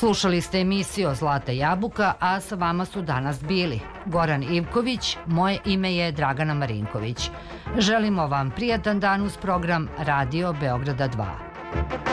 Slušali ste emisiju Zlata jabuka, a sa vama su danas bili Goran Ivković, moje ime je Dragana Marinković. Želimo vam prijatan dan uz program Radio Beograda 2.